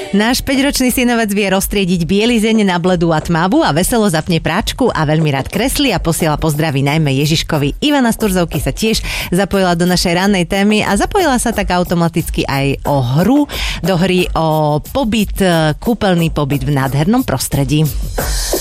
Náš 5-ročný synovec vie roztriediť bielizeň na bledú a tmavú a veselo zapne práčku a veľmi rád kreslí a posiela pozdraví najmä Ježiškovi. Ivana z Turzovky sa tiež zapojila do našej rannej témy a zapojila sa tak automaticky aj o hru, do hry o pobyt, kúpeľný pobyt v nádhernom prostredí.